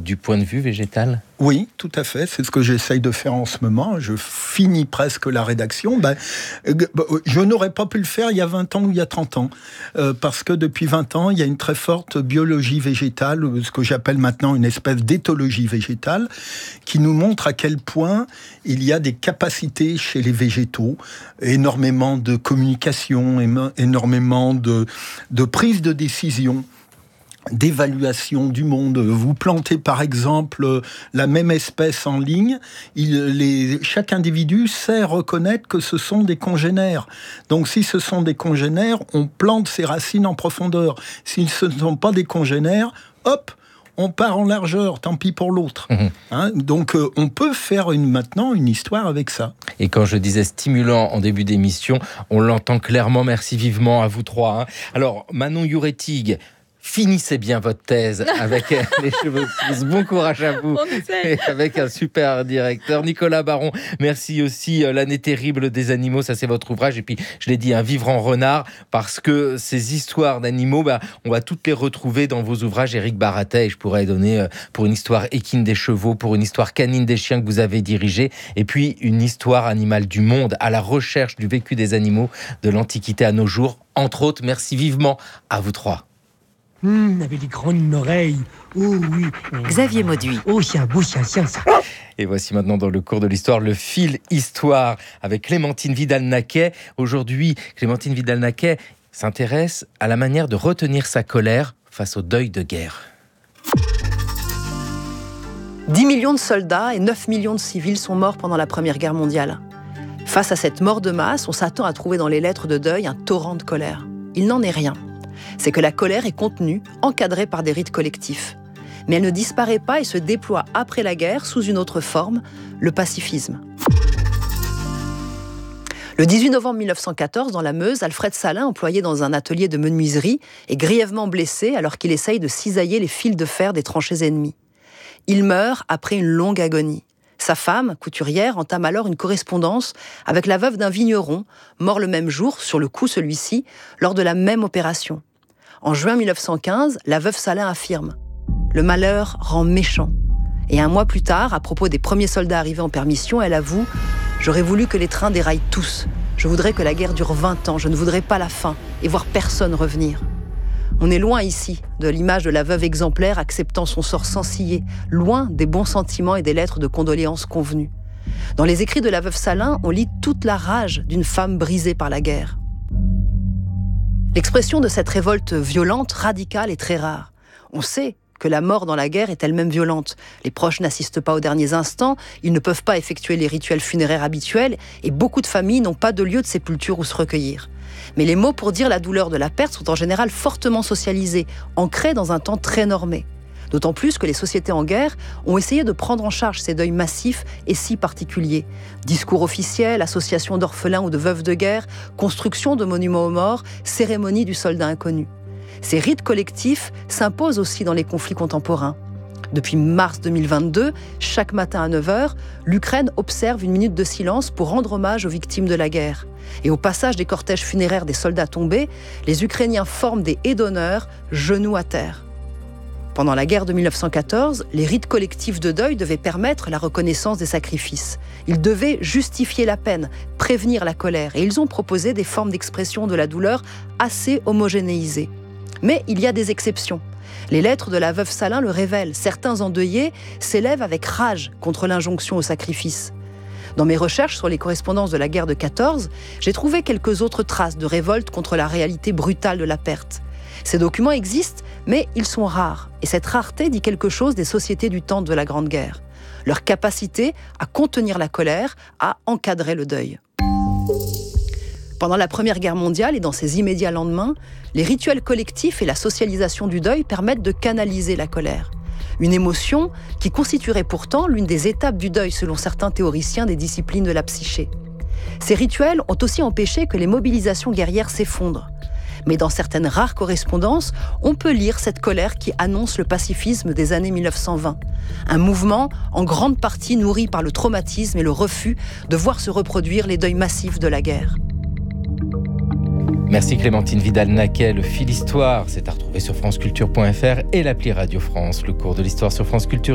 du point de vue végétal ? Oui, tout à fait. C'est ce que j'essaye de faire en ce moment. Je finis presque la rédaction. Je n'aurais pas pu le faire il y a 20 ans ou il y a 30 ans. Parce que depuis 20 ans, il y a une très forte biologie végétale, ce que j'appelle maintenant une espèce d'éthologie végétale, qui nous montre à quel point il y a des capacités chez les végétaux, énormément de communication, énormément de prise de décision, d'évaluation du monde. Vous plantez par exemple la même espèce en ligne, chaque individu sait reconnaître que ce sont des congénères. Donc si ce sont des congénères, on plante ses racines en profondeur. Si ce ne sont pas des congénères, hop, on part en largeur, tant pis pour l'autre. Donc on peut faire maintenant une histoire avec ça. Et quand je disais stimulant en début d'émission, on l'entend clairement. Merci vivement à vous trois. Alors Manon Youretig, finissez bien votre thèse avec les cheveux pouces. Bon courage à vous. Et avec un super directeur. Nicolas Baron, merci aussi. L'année terrible des animaux, ça c'est votre ouvrage. Et puis, je l'ai dit, Vivre en renard, parce que ces histoires d'animaux, on va toutes les retrouver dans vos ouvrages. Éric Baratet, je pourrais donner pour une histoire équine des chevaux, pour une histoire canine des chiens que vous avez dirigée, et puis une histoire animale du monde, à la recherche du vécu des animaux de l'Antiquité à nos jours. Entre autres, merci vivement à vous trois. Avec des grandes oreilles. Oh oui. Xavier Mauduit. Oh, c'est un beau chien, ça. Et voici maintenant dans le cours de l'histoire le fil histoire avec Clémentine Vidal-Naquet. Aujourd'hui, Clémentine Vidal-Naquet s'intéresse à la manière de retenir sa colère face au deuil de guerre. 10 millions de soldats et 9 millions de civils sont morts pendant la Première Guerre mondiale. Face à cette mort de masse, on s'attend à trouver dans les lettres de deuil un torrent de colère. Il n'en est rien. C'est que la colère est contenue, encadrée par des rites collectifs. Mais elle ne disparaît pas et se déploie après la guerre sous une autre forme, le pacifisme. Le 18 novembre 1914, dans la Meuse, Alfred Salin, employé dans un atelier de menuiserie, est grièvement blessé alors qu'il essaye de cisailler les fils de fer des tranchées ennemies. Il meurt après une longue agonie. Sa femme, couturière, entame alors une correspondance avec la veuve d'un vigneron, mort le même jour, sur le coup celui-ci, lors de la même opération. En juin 1915, la veuve Salin affirme « Le malheur rend méchant ». Et un mois plus tard, à propos des premiers soldats arrivés en permission, elle avoue « J'aurais voulu que les trains déraillent tous. Je voudrais que la guerre dure 20 ans. Je ne voudrais pas la fin et voir personne revenir. » On est loin ici de l'image de la veuve exemplaire acceptant son sort sans ciller, loin des bons sentiments et des lettres de condoléances convenues. Dans les écrits de la veuve Salin, on lit toute la rage d'une femme brisée par la guerre. L'expression de cette révolte violente, radicale, est très rare. On sait que la mort dans la guerre est elle-même violente. Les proches n'assistent pas aux derniers instants, ils ne peuvent pas effectuer les rituels funéraires habituels et beaucoup de familles n'ont pas de lieu de sépulture où se recueillir. Mais les mots pour dire la douleur de la perte sont en général fortement socialisés, ancrés dans un temps très normé. D'autant plus que les sociétés en guerre ont essayé de prendre en charge ces deuils massifs et si particuliers. Discours officiels, associations d'orphelins ou de veuves de guerre, construction de monuments aux morts, cérémonie du soldat inconnu. Ces rites collectifs s'imposent aussi dans les conflits contemporains. Depuis mars 2022, chaque matin à 9h, l'Ukraine observe une minute de silence pour rendre hommage aux victimes de la guerre. Et au passage des cortèges funéraires des soldats tombés, les Ukrainiens forment des haies d'honneur, genoux à terre. Pendant la guerre de 1914, les rites collectifs de deuil devaient permettre la reconnaissance des sacrifices. Ils devaient justifier la peine, prévenir la colère, et ils ont proposé des formes d'expression de la douleur assez homogénéisées. Mais il y a des exceptions. Les lettres de la veuve Salin le révèlent. Certains endeuillés s'élèvent avec rage contre l'injonction au sacrifice. Dans mes recherches sur les correspondances de la guerre de 14, j'ai trouvé quelques autres traces de révolte contre la réalité brutale de la perte. Ces documents existent, mais ils sont rares. Et cette rareté dit quelque chose des sociétés du temps de la Grande Guerre. Leur capacité à contenir la colère, à encadrer le deuil. Pendant la Première Guerre mondiale et dans ses immédiats lendemains, les rituels collectifs et la socialisation du deuil permettent de canaliser la colère. Une émotion qui constituerait pourtant l'une des étapes du deuil selon certains théoriciens des disciplines de la psyché. Ces rituels ont aussi empêché que les mobilisations guerrières s'effondrent. Mais dans certaines rares correspondances, on peut lire cette colère qui annonce le pacifisme des années 1920. Un mouvement en grande partie nourri par le traumatisme et le refus de voir se reproduire les deuils massifs de la guerre. Merci Clémentine Vidal-Naquet. Le fil Histoire, c'est à retrouver sur franceculture.fr et l'appli Radio France. Le cours de l'histoire sur France Culture.